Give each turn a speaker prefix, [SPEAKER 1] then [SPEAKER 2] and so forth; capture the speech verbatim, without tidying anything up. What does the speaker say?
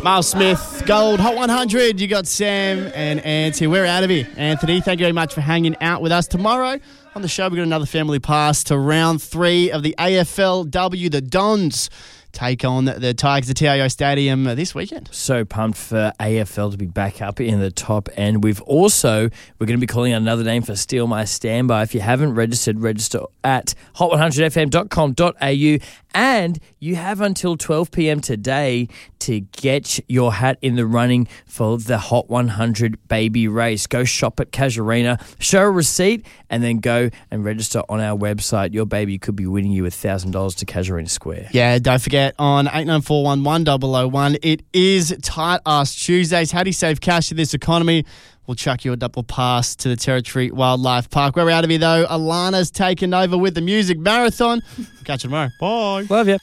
[SPEAKER 1] Miles Smith, Gold, Hot one hundred. You got Sam and Anthony. We're out of here. Anthony, thank you very much for hanging out with us. Tomorrow on the show, we've got another family pass to round three of the A F L W. The Dons take on the Tigers at T A O Stadium this weekend.
[SPEAKER 2] So pumped for A F L to be back up in the top end. We've also, we're going to be calling out another name for Steal My Standby. If you haven't registered, register at hot one hundred f m dot com dot a u. And you have until twelve p.m. today to get your hat in the running for the Hot one hundred baby race. Go shop at Casuarina, show a receipt, and then go and register on our website. Your baby could be winning you one thousand dollars to Casuarina Square.
[SPEAKER 1] Yeah, don't forget on eight nine four one, one zero zero one, it is Tight Ass Tuesdays. How do you save cash in this economy? We'll chuck you a double pass to the Territory Wildlife Park. We're out of here, though. Alana's taken over with the Music Marathon. Catch you tomorrow. Bye.
[SPEAKER 2] Love you.